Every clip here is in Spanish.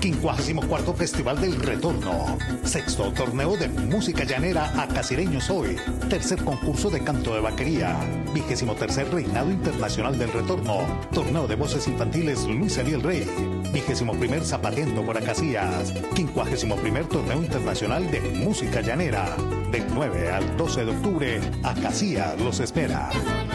54º Festival del Retorno. 6º Torneo de Música Llanera Acasireños Hoy. 3er concurso de canto de vaquería. 23er Reinado Internacional del Retorno. Torneo de voces infantiles Luis Ariel Rey. 21er Zapateando por Acacías. 51er Torneo Internacional de Música Llanera. Del 9 al 12 de octubre, Acacías los espera.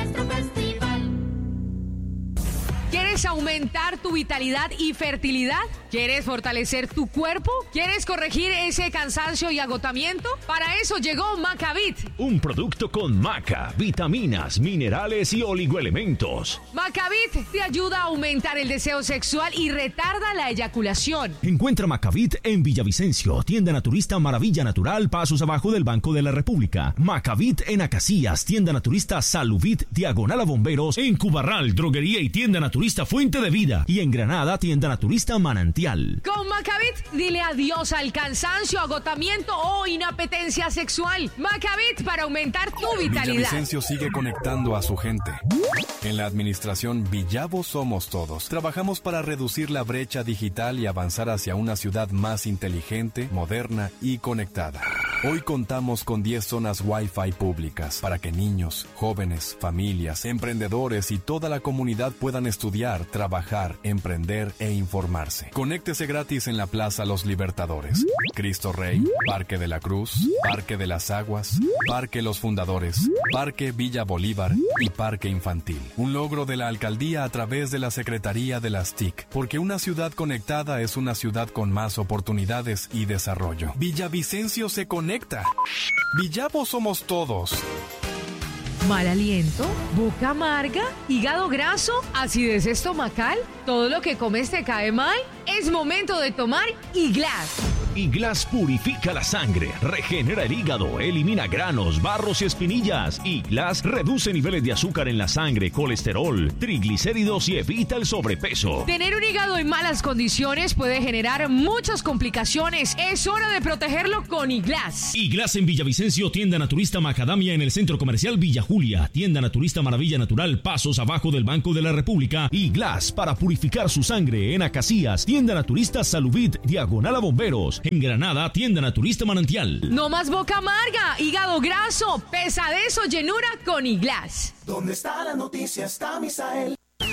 ¿Quieres aumentar tu vitalidad y fertilidad? ¿Quieres fortalecer tu cuerpo? ¿Quieres corregir ese cansancio y agotamiento? Para eso llegó Macavit. Un producto con maca, vitaminas, minerales y oligoelementos. Macavit te ayuda a aumentar el deseo sexual y retarda la eyaculación. Encuentra Macavit en Villavicencio, tienda naturista Maravilla Natural, pasos abajo del Banco de la República. Macavit en Acacías, tienda naturista Saluvit, diagonal a Bomberos. En Cubarral, droguería y tienda naturista Fuente de Vida. Y en Granada, tienda naturista Manantial. Con Macavit, dile adiós al cansancio, agotamiento o inapetencia sexual. Macavit para aumentar tu vitalidad. Villavicencio sigue conectando a su gente. En la administración Villavo Somos Todos, trabajamos para reducir la brecha digital y avanzar hacia una ciudad más inteligente, moderna y conectada. Hoy contamos con 10 zonas Wi-Fi públicas para que niños, jóvenes, familias, emprendedores y toda la comunidad puedan estudiar, trabajar, emprender e informarse. Conéctese gratis en la Plaza Los Libertadores, Cristo Rey, Parque de la Cruz, Parque de las Aguas, Parque Los Fundadores, Parque Villa Bolívar y Parque Infantil. Un logro de la alcaldía a través de la Secretaría de las TIC, porque una ciudad conectada es una ciudad con más oportunidades y desarrollo. Villavicencio se conecta. Villavo Somos Todos. Mal aliento, boca amarga, hígado graso, acidez estomacal, todo lo que comes te cae mal. Es momento de tomar Iglas. Iglas purifica la sangre, regenera el hígado, elimina granos, barros y espinillas. Iglas reduce niveles de azúcar en la sangre, colesterol, triglicéridos y evita el sobrepeso. Tener un hígado en malas condiciones puede generar muchas complicaciones. Es hora de protegerlo con Iglas. Iglas en Villavicencio, tienda naturista Macadamia en el Centro Comercial Villa Julia, tienda naturista Maravilla Natural, pasos abajo del Banco de la República. Iglas para purificar su sangre en Acacías, tienda naturista Saluvit, diagonal a Bomberos. En Granada, tienda naturista Manantial. No más boca amarga, hígado graso, pesadez o llenura con Iglas. ¿Dónde está la noticia? Está Misael.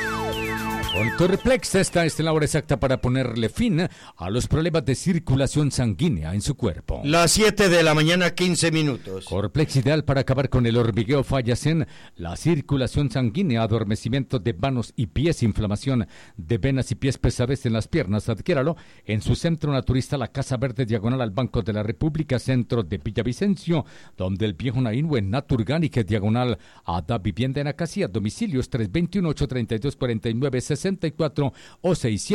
Con Corplex, esta es la hora exacta para ponerle fin a los problemas de circulación sanguínea en su cuerpo. Las 7 de la mañana, 15 minutos. Corplex ideal para acabar con el hormigueo, fallas en la circulación sanguínea, adormecimiento de manos y pies, inflamación de venas y pies, pesadez en las piernas. Adquiéralo en su centro naturista, la Casa Verde, diagonal al Banco de la República, centro de Villavicencio, donde el viejo Naín o en Naturgánica, diagonal a Da Vivienda en Acacías. Domicilios 321-832-4964 o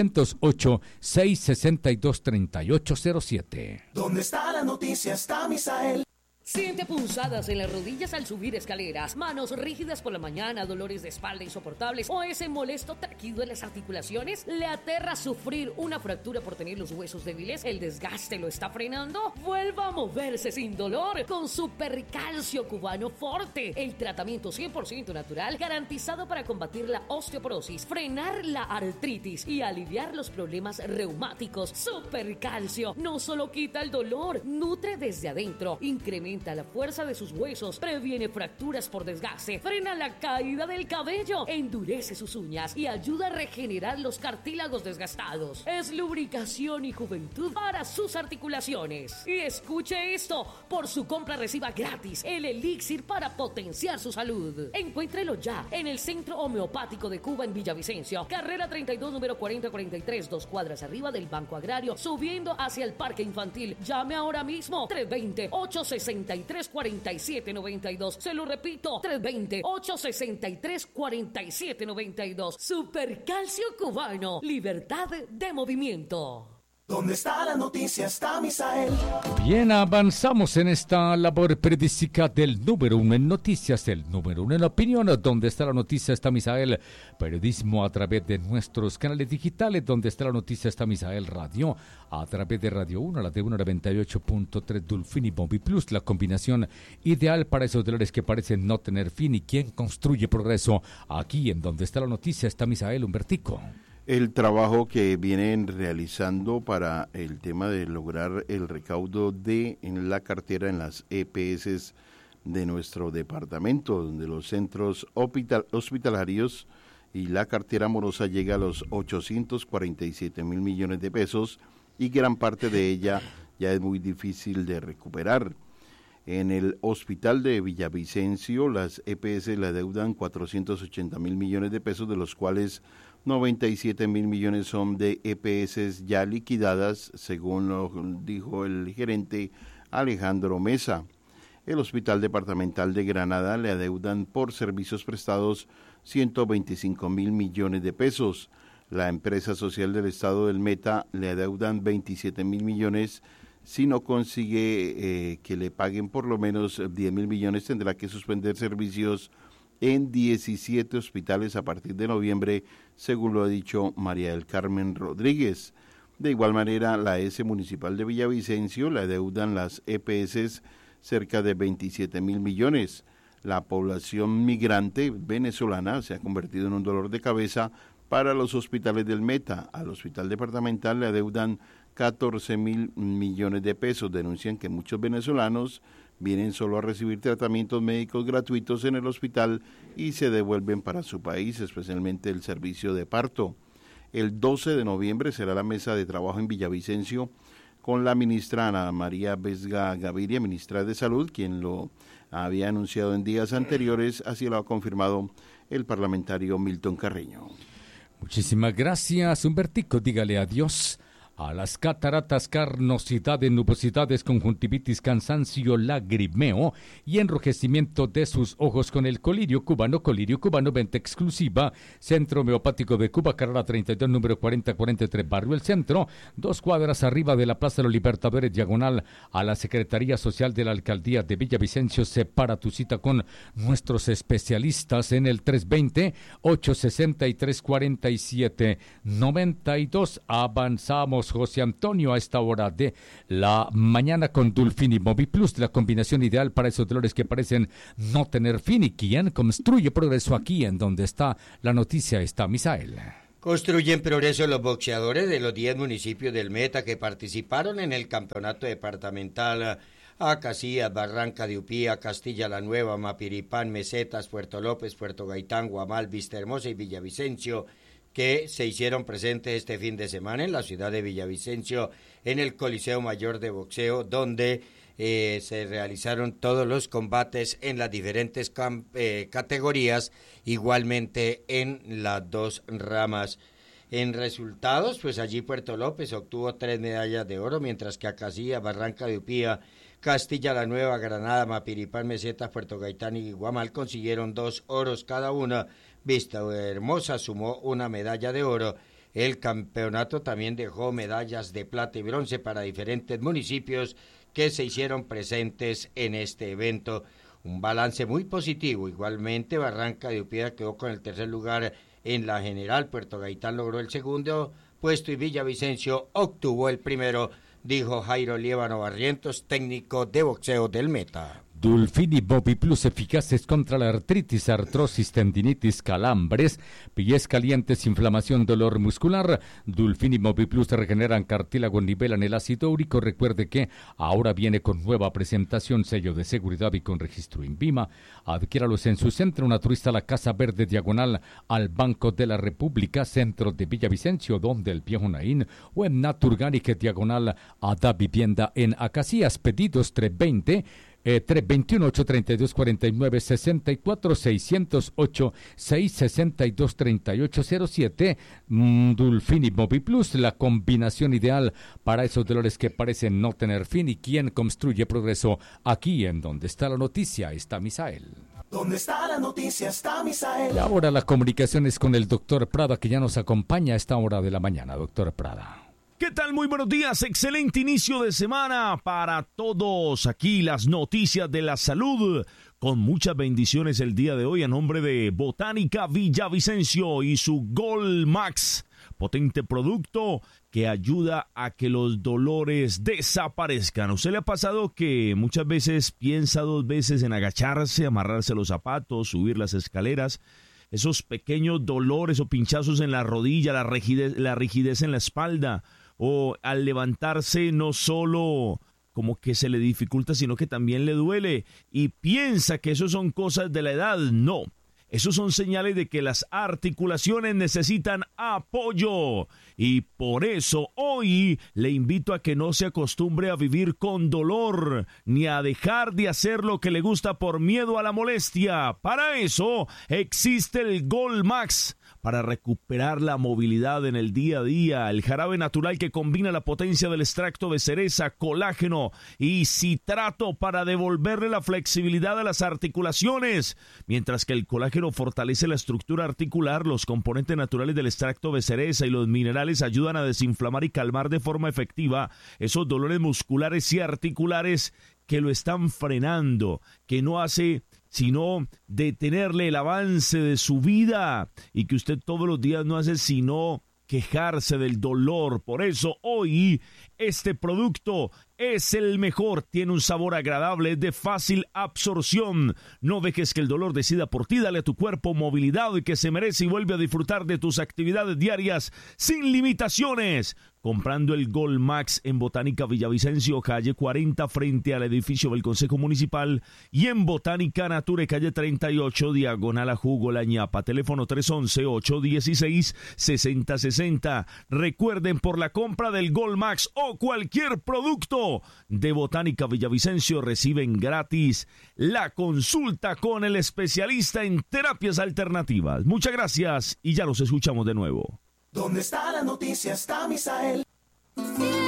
608-662-3807. ¿Dónde está la noticia? Está Misael. Siente punzadas en las rodillas al subir escaleras, manos rígidas por la mañana, dolores de espalda insoportables o ese molesto taquido en las articulaciones. ¿Le aterra sufrir una fractura por tener los huesos débiles? ¿El desgaste lo está frenando? Vuelva a moverse sin dolor con Supercalcio Cubano Forte, el tratamiento 100% natural garantizado para combatir la osteoporosis, frenar la artritis y aliviar los problemas reumáticos. Supercalcio no solo quita el dolor, nutre desde adentro, incrementa la fuerza de sus huesos, previene fracturas por desgaste, frena la caída del cabello, endurece sus uñas y ayuda a regenerar los cartílagos desgastados. Es lubricación y juventud para sus articulaciones. Y escuche esto, por su compra reciba gratis el elixir para potenciar su salud. Encuéntrelo ya en el Centro Homeopático de Cuba en Villavicencio, carrera 32, número 4043, 2 cuadras arriba del Banco Agrario, subiendo hacia el Parque Infantil. Llame ahora mismo, 320-863-4792. Se lo repito, 320-863-4792. Supercalcio Cubano, libertad de movimiento. ¿Dónde está la noticia? Está Misael. Bien, avanzamos en esta labor periodística del número 1 en noticias, el número 1 en opinión. ¿Dónde está la noticia? Está Misael. Periodismo a través de nuestros canales digitales. ¿Dónde está la noticia? Está Misael Radio. A través de Radio 1, la de 198.3 Dulfini Bombi Plus. La combinación ideal para esos dolores que parecen no tener fin. ¿Y quién construye progreso? Aquí en Donde está la noticia está Misael Humbertico. el trabajo que vienen realizando para el tema de lograr el recaudo en la cartera en las EPS de nuestro departamento, donde los centros hospitalarios y la cartera morosa llega a los 847.000 millones de pesos y gran parte de ella ya es muy difícil de recuperar. En el hospital de Villavicencio, las EPS le adeudan 480.000 millones de pesos, de los cuales 97.000 millones son de EPS ya liquidadas, según lo dijo el gerente Alejandro Mesa. El Hospital Departamental de Granada le adeudan por servicios prestados 125.000 millones de pesos. La empresa social del Estado del Meta le adeudan 27.000 millones. Si no consigue que le paguen por lo menos 10.000 millones, tendrá que suspender servicios en 17 hospitales a partir de noviembre, según lo ha dicho María del Carmen Rodríguez. De igual manera, la S Municipal de Villavicencio le adeudan las EPS cerca de 27.000 millones. La población migrante venezolana se ha convertido en un dolor de cabeza para los hospitales del Meta. Al Hospital Departamental le adeudan 14.000 millones de pesos. Denuncian que muchos venezolanos vienen solo a recibir tratamientos médicos gratuitos en el hospital y se devuelven para su país, especialmente el servicio de parto. El 12 de noviembre será la mesa de trabajo en Villavicencio con la ministra Ana María Vesga Gaviria, ministra de Salud, quien lo había anunciado en días anteriores, así lo ha confirmado el parlamentario Milton Carreño. Muchísimas gracias, Humbertico. Dígale adiós a las cataratas, carnosidades, nubosidades, conjuntivitis, cansancio, lagrimeo y enrojecimiento de sus ojos con el colirio cubano, venta exclusiva, Centro Homeopático de Cuba, carrera 32, número 4043, Barrio El Centro, 2 cuadras arriba de la Plaza de los Libertadores, diagonal a la Secretaría Social de la Alcaldía de Villavicencio. Separa tu cita con nuestros especialistas en el 320-863-4792. Avanzamos, José Antonio, a esta hora de la mañana con Dulfini Moviplus, la combinación ideal para esos dolores que parecen no tener fin. ¿Y quién construye progreso aquí en donde está la noticia? Está Misael. Construyen progreso los boxeadores de los 10 municipios del Meta que participaron en el campeonato departamental. Acacías, Barranca de Upía, Castilla la Nueva, Mapiripán, Mesetas, Puerto López, Puerto Gaitán, Guamal, Vistahermosa y Villavicencio, que se hicieron presentes este fin de semana en la ciudad de Villavicencio, en el Coliseo Mayor de Boxeo, donde se realizaron todos los combates en las diferentes categorías, igualmente en las 2 ramas. En resultados, pues allí Puerto López obtuvo 3 medallas de oro, mientras que Acacías, Barranca de Upía, Castilla la Nueva, Granada, Mapiripán, Mesetas, Puerto Gaitán y Guamal consiguieron 2 oros cada una. Vistahermosa sumó 1 medalla de oro. El campeonato también dejó medallas de plata y bronce para diferentes municipios que se hicieron presentes en este evento. Un balance muy positivo. Igualmente, Barranca de Upía quedó con el 3er lugar en la general. Puerto Gaitán logró el 2º puesto y Villavicencio obtuvo el 1º, dijo Jairo Liévano Barrientos, técnico de boxeo del Meta. Dulfini Moviplus, eficaces contra la artritis, artrosis, tendinitis, calambres, pies calientes, inflamación, dolor muscular. Dulfini Moviplus regeneran cartílago, nivelan el ácido úrico. Recuerde que ahora viene con nueva presentación, sello de seguridad y con registro INVIMA. Adquiéralos en su centro naturista, la Casa Verde, diagonal al Banco de la República, centro de Villavicencio, donde el Viejo Naín, o en Naturganic, diagonal a Da Vivienda en Acacías. Pedidos 321-832-49-64-608-662-3807. Dulfini Moviplus, la combinación ideal para esos dolores que parecen no tener fin. ¿Y quién construye progreso? Aquí en donde está la noticia está Misael. Donde está la noticia está Misael. Y ahora la comunicación es con el doctor Prada, que ya nos acompaña a esta hora de la mañana. Doctor Prada. ¿Qué tal? Muy buenos días, excelente inicio de semana para todos. Aquí las noticias de la salud, con muchas bendiciones el día de hoy a nombre de Botánica Villavicencio y su Gol Max, potente producto que ayuda a que los dolores desaparezcan. ¿A usted le ha pasado que muchas veces piensa 2 veces en agacharse, amarrarse los zapatos, subir las escaleras? esos pequeños dolores o pinchazos en la rodilla, la rigidez en la espalda, o al levantarse no solo como que se le dificulta, sino que también le duele y piensa que eso son cosas de la edad. No, esos son señales de que las articulaciones necesitan apoyo. Y por eso hoy le invito a que no se acostumbre a vivir con dolor, ni a dejar de hacer lo que le gusta por miedo a la molestia. Para eso existe el Gold Max, para recuperar la movilidad en el día a día. El jarabe natural que combina la potencia del extracto de cereza, colágeno y citrato para devolverle la flexibilidad a las articulaciones. Mientras que el colágeno fortalece la estructura articular, los componentes naturales del extracto de cereza y los minerales ayudan a desinflamar y calmar de forma efectiva esos dolores musculares y articulares que lo están frenando, que no hace sino detenerle el avance de su vida y que usted todos los días no hace sino quejarse del dolor. Por eso hoy este producto es el mejor, tiene un sabor agradable, es de fácil absorción. No dejes que el dolor decida por ti, dale a tu cuerpo movilidad y que se merece y vuelve a disfrutar de tus actividades diarias sin limitaciones. Comprando el Gold Max en Botánica Villavicencio, calle 40, frente al edificio del Consejo Municipal, y en Botánica Nature, calle 38, diagonal a Jugo La Ñapa. Teléfono 311-816-6060. Recuerden, por la compra del Gold Max o cualquier producto de Botánica Villavicencio, reciben gratis la consulta con el especialista en terapias alternativas. Muchas gracias y ya los escuchamos de nuevo. ¿Dónde está la noticia? Está Misael.